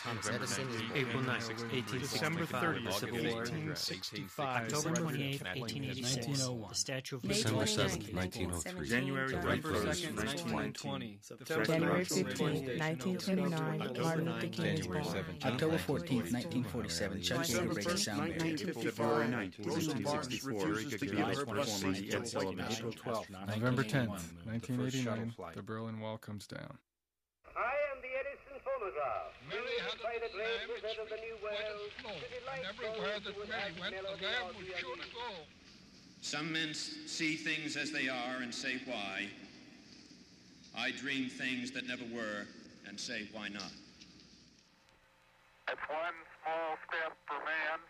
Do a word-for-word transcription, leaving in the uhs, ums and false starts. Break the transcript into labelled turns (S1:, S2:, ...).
S1: Thomas Edison is born.
S2: April ninth, eighteen
S3: December
S2: sixty-five,
S3: thirtieth,
S2: Civil War.
S3: eighteen sixty-five.
S2: October
S4: December
S2: twenty-eighth,
S4: fifth,
S2: eighteen eighty-six,
S4: nineteen oh one.
S2: the Statue of
S5: May
S2: Liberty.
S6: December
S5: twenty-ninth,
S6: seventh, nineteen oh three.
S3: January
S6: November
S3: second, nineteen twenty.
S5: January fifteenth, nineteen twenty-nine, Martin Luther King is born.
S4: October fourteenth, nineteen forty-seven, Chuck Yeager breaks the sound barrier.
S7: February ninth, nineteen sixty-four, April twelfth,
S8: November tenth, nineteen eighty-nine, the Berlin Wall comes down.
S9: I am the Edison phonograph.
S10: Mary had a
S9: by the
S10: little lamb
S9: great wizard of the New
S10: white
S9: World.
S10: as snow, and everywhere that Mary went, the lamb would surely go.
S11: Some men see things as they are and say why. I dream things that never were and say why not.
S12: It's one small step for man,